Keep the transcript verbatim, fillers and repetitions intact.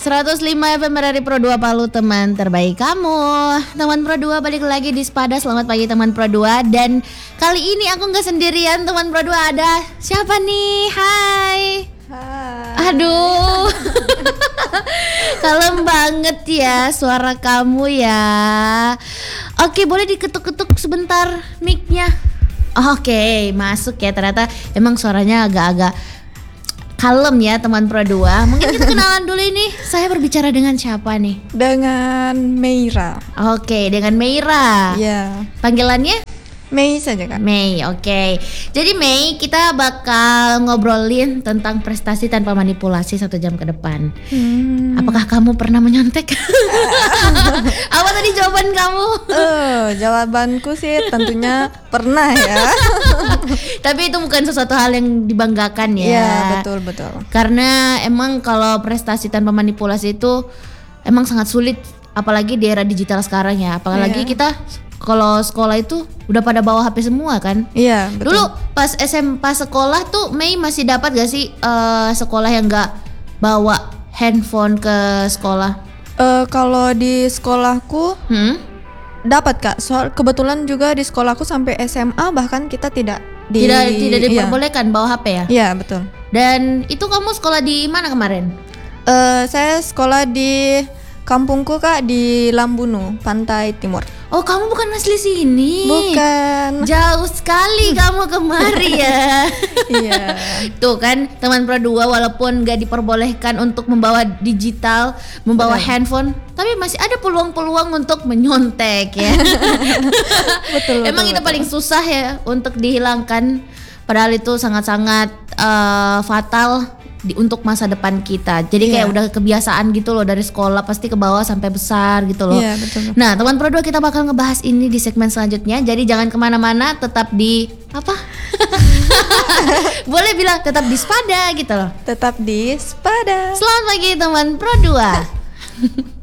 seratus lima F M dari Pro dua Palu, teman terbaik kamu. Teman Pro dua balik lagi di Spada. Selamat pagi teman Pro dua. Dan kali ini aku gak sendirian teman Pro dua. Ada siapa nih? Hai. Hai. Aduh. Kalem banget ya suara kamu ya. Oke, boleh diketuk-ketuk sebentar mic-nya. Oke, masuk ya. Ternyata emang suaranya agak-agak kalem ya teman Pro dua. Mungkin kita kenalan dulu ini. Saya berbicara dengan siapa nih? Dengan Meira. Oke, dengan Meira. Ya. Panggilannya? Mei saja kan? Mei, oke. Jadi Mei, kita bakal ngobrolin tentang prestasi tanpa manipulasi satu jam ke depan. Hmm. Apakah kamu pernah menyontek? Apa tadi jawaban kamu? Oh, jawabanku sih tentunya pernah ya. Tapi itu bukan sesuatu hal yang dibanggakan ya. Iya, betul betul. Karena emang kalau prestasi tanpa manipulasi itu emang sangat sulit, apalagi di era digital sekarang ya. Apalagi yeah. kita kalau sekolah itu udah pada bawa H P semua kan? Iya, betul. Dulu pas S M P sekolah tuh Mei masih dapat gak sih uh, sekolah yang gak bawa handphone ke sekolah? Uh, kalau di sekolahku Hmm? dapat Kak. Soal kebetulan juga di sekolahku sampai S M A bahkan kita tidak di, tidak tidak iya. diperbolehkan bawa H P ya? Iya, betul. Dan itu kamu sekolah di mana kemarin? Uh, saya sekolah di kampungku Kak, di Lambunu, Pantai Timur. Oh, kamu bukan asli sini? Bukan. Jauh sekali kamu kemari ya. Iya. Tuh kan teman Pro dua, walaupun gak diperbolehkan untuk membawa digital, membawa betul. handphone, tapi masih ada peluang-peluang untuk menyontek ya. Betul. Emang betul, itu betul. paling susah ya untuk dihilangkan. Padahal itu sangat-sangat uh, fatal di, untuk masa depan kita. Jadi kayak yeah. udah kebiasaan gitu loh, dari sekolah pasti ke bawah sampai besar gitu loh. Iya, betul. Nah teman Pro dua, kita bakal ngebahas ini di segmen selanjutnya. Jadi jangan kemana-mana, tetap di apa? Boleh bilang tetap di Spada gitu loh. Tetap di Spada. Selamat pagi teman Pro dua.